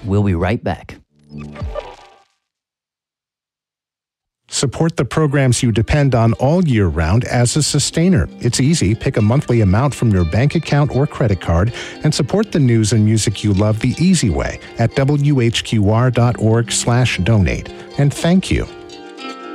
We'll be right back. Support the programs you depend on all year round as a sustainer. It's easy. Pick a monthly amount from your bank account or credit card and support the news and music you love the easy way at whqr.org/donate. And thank you.